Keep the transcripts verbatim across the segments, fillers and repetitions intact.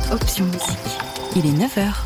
Option musique. Il est neuf heures.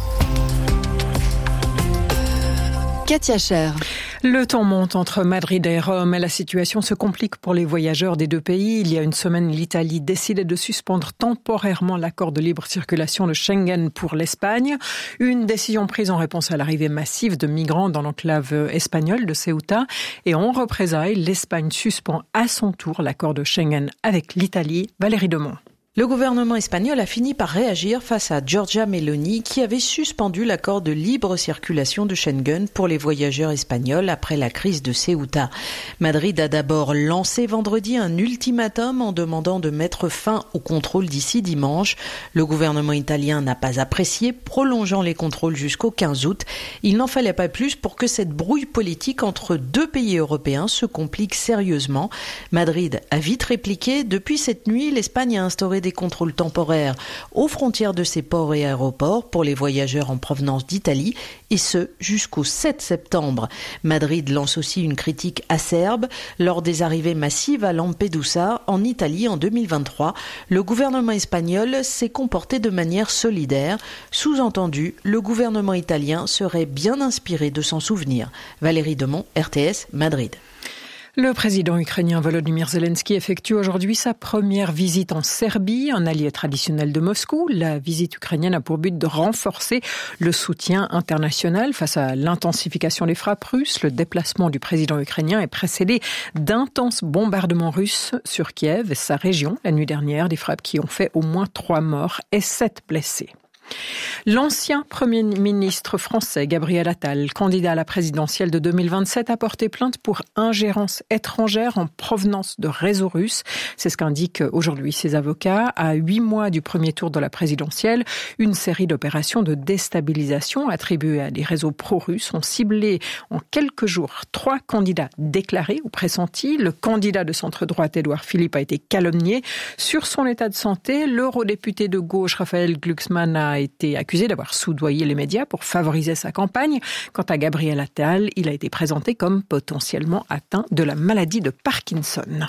Katia Cher. Le temps monte entre Madrid et Rome et la situation se complique pour les voyageurs des deux pays. Il y a une semaine, l'Italie décidait de suspendre temporairement l'accord de libre circulation de Schengen pour l'Espagne. Une décision prise en réponse à l'arrivée massive de migrants dans l'enclave espagnole de Ceuta. Et en représailles, l'Espagne suspend à son tour l'accord de Schengen avec l'Italie. Valérie Demont. Le gouvernement espagnol a fini par réagir face à Giorgia Meloni qui avait suspendu l'accord de libre circulation de Schengen pour les voyageurs espagnols après la crise de Ceuta. Madrid a d'abord lancé vendredi un ultimatum en demandant de mettre fin aux contrôles d'ici dimanche. Le gouvernement italien n'a pas apprécié, prolongeant les contrôles jusqu'au quinze août. Il n'en fallait pas plus pour que cette brouille politique entre deux pays européens se complique sérieusement. Madrid a vite répliqué. Depuis cette nuit, l'Espagne a instauré des contrôles temporaires aux frontières de ses ports et aéroports pour les voyageurs en provenance d'Italie, et ce jusqu'au sept septembre. Madrid lance aussi une critique acerbe lors des arrivées massives à Lampedusa en Italie en deux mille vingt-trois. Le gouvernement espagnol s'est comporté de manière solidaire. Sous-entendu, le gouvernement italien serait bien inspiré de s'en souvenir. Valérie Demont, R T S, Madrid. Le président ukrainien Volodymyr Zelensky effectue aujourd'hui sa première visite en Serbie, un allié traditionnel de Moscou. La visite ukrainienne a pour but de renforcer le soutien international face à l'intensification des frappes russes. Le déplacement du président ukrainien est précédé d'intenses bombardements russes sur Kiev et sa région la nuit dernière, des frappes qui ont fait au moins trois morts et sept blessés. L'ancien Premier ministre français Gabriel Attal, candidat à la présidentielle de deux mille vingt-sept, a porté plainte pour ingérence étrangère en provenance de réseaux russes. C'est ce qu'indiquent aujourd'hui ses avocats. À huit mois du premier tour de la présidentielle, une série d'opérations de déstabilisation attribuées à des réseaux pro-russes ont ciblé en quelques jours trois candidats déclarés ou pressentis. Le candidat de centre-droite Édouard Philippe a été calomnié sur son état de santé. L'eurodéputé de gauche Raphaël Glucksmann a été accusé d'avoir soudoyé les médias pour favoriser sa campagne. Quant à Gabriel Attal, il a été présenté comme potentiellement atteint de la maladie de Parkinson.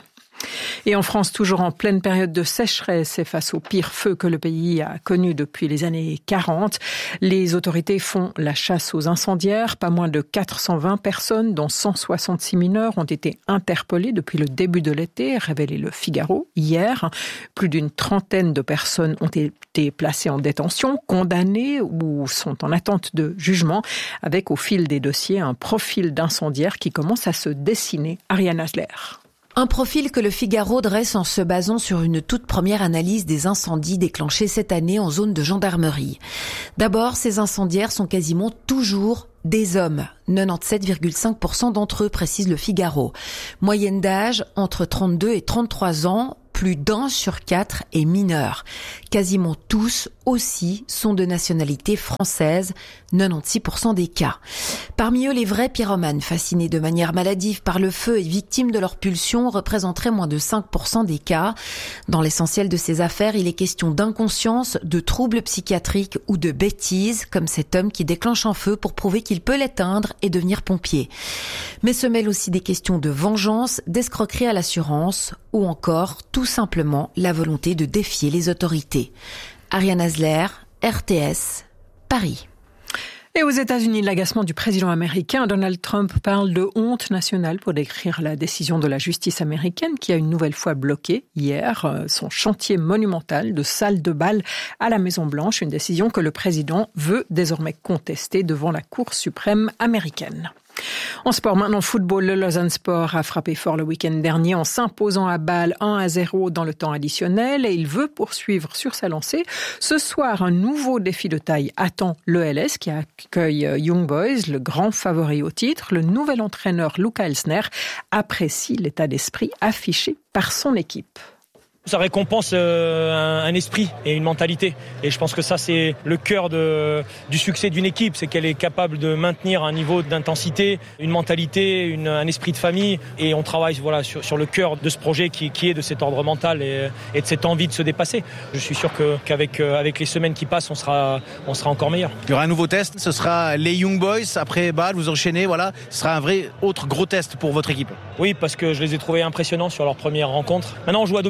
Et en France, toujours en pleine période de sécheresse et face au pire feu que le pays a connu depuis les années quarante, les autorités font la chasse aux incendiaires. Pas moins de quatre cent vingt personnes, dont cent soixante-six mineurs, ont été interpellées depuis le début de l'été, révélé le Figaro hier. Plus d'une trentaine de personnes ont été placées en détention, condamnées ou sont en attente de jugement, avec au fil des dossiers un profil d'incendiaire qui commence à se dessiner. Ariane Hasler. Un profil que le Figaro dresse en se basant sur une toute première analyse des incendies déclenchés cette année en zone de gendarmerie. D'abord, ces incendiaires sont quasiment toujours des hommes. quatre-vingt-dix-sept virgule cinq pour cent d'entre eux, précise le Figaro. Moyenne d'âge entre trente-deux et trente-trois ans. Plus d'un sur quatre est mineur. Quasiment tous aussi sont de nationalité française, quatre-vingt-six pour cent des cas. Parmi eux, les vrais pyromanes, fascinés de manière maladive par le feu et victimes de leur pulsion, représenteraient moins de cinq pour cent des cas. Dans l'essentiel de ces affaires, il est question d'inconscience, de troubles psychiatriques ou de bêtises, comme cet homme qui déclenche un feu pour prouver qu'il peut l'éteindre et devenir pompier. Mais se mêlent aussi des questions de vengeance, d'escroquerie à l'assurance ou encore tout simplement la volonté de défier les autorités. Ariane Hasler, R T S, Paris. Et aux États-Unis, l'agacement du président américain Donald Trump parle de honte nationale pour décrire la décision de la justice américaine qui a une nouvelle fois bloqué hier son chantier monumental de salle de bal à la Maison-Blanche, une décision que le président veut désormais contester devant la Cour suprême américaine. En sport, maintenant football, le Lausanne Sport a frappé fort le week-end dernier en s'imposant à Bâle un à zéro dans le temps additionnel et il veut poursuivre sur sa lancée. Ce soir, un nouveau défi de taille attend l'E L S qui accueille Young Boys, le grand favori au titre. Le nouvel entraîneur Luca Elsner apprécie l'état d'esprit affiché par son équipe. Ça récompense euh, un, un esprit et une mentalité. Et je pense que ça, c'est le cœur de, du succès d'une équipe. C'est qu'elle est capable de maintenir un niveau d'intensité, une mentalité, une, un esprit de famille. Et on travaille voilà, sur, sur le cœur de ce projet qui, qui est de cet ordre mental et, et de cette envie de se dépasser. Je suis sûr que, qu'avec euh, avec les semaines qui passent, on sera, on sera encore meilleur. Il y aura un nouveau test. Ce sera les Young Boys. Après Bâle, vous enchaînez. Voilà. Ce sera un vrai autre gros test pour votre équipe. Oui, parce que je les ai trouvés impressionnants sur leur première rencontre. Maintenant, on joue à domicile. On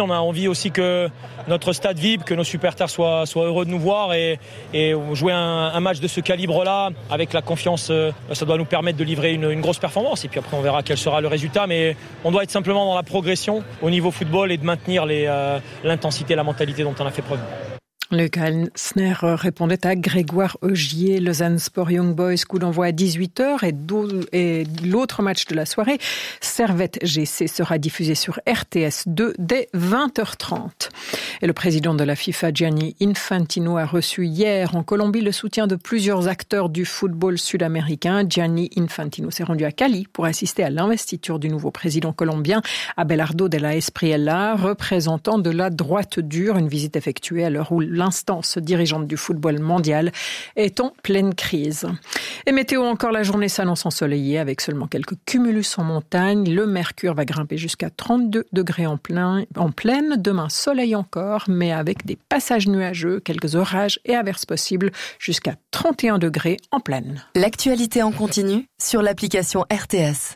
on a envie aussi que notre stade vibre, que nos supporters soient, soient heureux de nous voir et, et jouer un, un match de ce calibre-là avec la confiance, ça doit nous permettre de livrer une, une grosse performance. Et puis après, on verra quel sera le résultat. Mais on doit être simplement dans la progression au niveau football et de maintenir les, euh, l'intensité, la mentalité dont on a fait preuve. Luc Elsner répondait à Grégoire Augier. Lausanne Sport Young Boys, coup d'envoi à dix-huit heures et, et l'autre match de la soirée, Servette G C, sera diffusé sur R T S deux dès vingt heures trente. Et le président de la FIFA, Gianni Infantino, a reçu hier en Colombie le soutien de plusieurs acteurs du football sud-américain. Gianni Infantino s'est rendu à Cali pour assister à l'investiture du nouveau président colombien, Abelardo de la Espriella, représentant de la droite dure, une visite effectuée à l'heure où l'instance dirigeante du football mondial est en pleine crise. Et météo encore, la journée s'annonce ensoleillée avec seulement quelques cumulus en montagne. Le mercure va grimper jusqu'à trente-deux degrés en, plein, en pleine. Demain, soleil encore, mais avec des passages nuageux, quelques orages et averses possibles jusqu'à trente et un degrés en pleine. L'actualité en continu sur l'application R T S.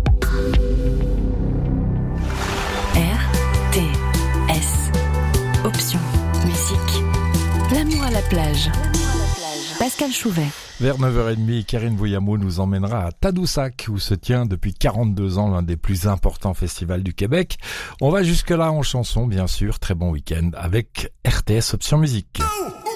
R T S. Option musique. L'amour à la plage. Pascal Chouvet. Vers neuf heures trente, Karine Voyamo nous emmènera à Tadoussac, où se tient depuis quarante-deux ans l'un des plus importants festivals du Québec. On va jusque-là en chanson, bien sûr. Très bon week-end avec R T S Option Musique.